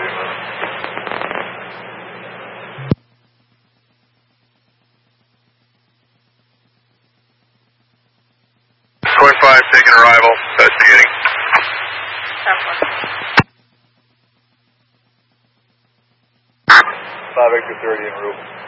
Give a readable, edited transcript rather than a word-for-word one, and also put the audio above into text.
.5 taking arrival, investigating. 5 Victor 30 en route.